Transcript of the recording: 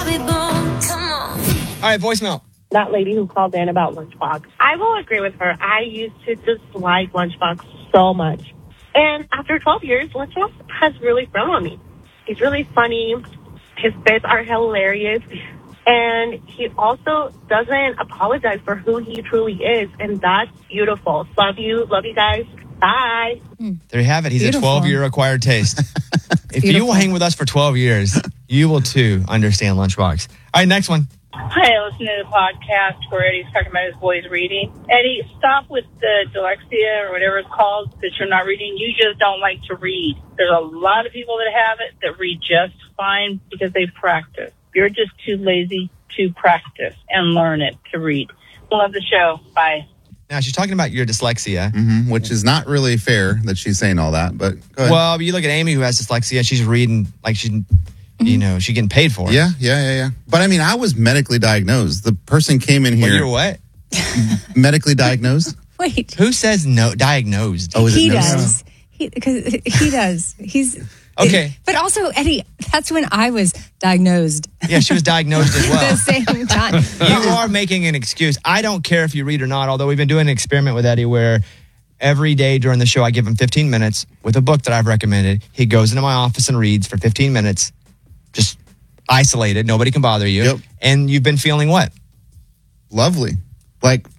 All right, voicemail. That lady who called in about Lunchbox, I will agree with her. I used to dislike Lunchbox so much. And after 12 years, Lunchbox has really grown on me. He's really funny. His bits are hilarious. And he also doesn't apologize for who he truly is. And that's beautiful. Love you. Love you guys. Bye. There you have it. He's Beautiful. a 12-year acquired taste. If you beautiful. will hang with us for 12 years, you will too understand Lunchbox. All right, next one. Hi, I listen to the podcast where Eddie's talking about his boys reading. Eddie, stop with the dyslexia or whatever it's called that you're not reading. You just don't like to read. There's a lot of people that have it that read just fine because they practice. You're just too lazy to practice and learn it to read. Love the show. Bye. Now, she's talking about your dyslexia. Which is not really fair that she's saying all that, but go ahead. Well, you look at Amy who has dyslexia. She's reading like she's getting paid for it. Yeah. But I mean, I was medically diagnosed. The person came in Well, here you're what? medically diagnosed. Wait. Who says no diagnosed? Oh, is He it no? does. Because he does. He's Okay. But also, Eddie, that's when I was diagnosed Yeah, she was diagnosed as at well. the same time. You are making an excuse. I don't care if you read or not, although we've been doing an experiment with Eddie where every day during the show I give him 15 minutes with a book that I've recommended. He goes into my office and reads for 15 minutes, just isolated. Nobody can bother you. Yep. And you've been feeling what? Lovely. Like